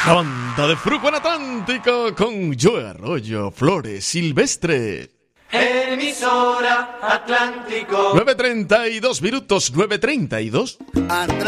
La banda de Fruco en Atlántico con Joe Arroyo, Flores Silvestre. Emisora Atlántico. 9:32 minutos, 9:32.